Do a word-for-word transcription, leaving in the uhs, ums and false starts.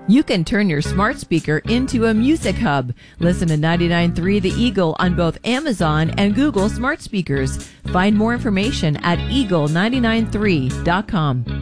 You can turn your smart speaker into a music hub. Listen to ninety-nine point three The Eagle on both Amazon and Google smart speakers. Find more information at eagle nine nine three dot com.